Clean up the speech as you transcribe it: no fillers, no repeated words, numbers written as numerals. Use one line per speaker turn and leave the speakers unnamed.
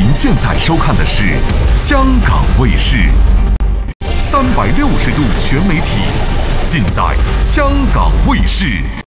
您现在收看的是香港卫视360度全媒体，尽在香港卫视。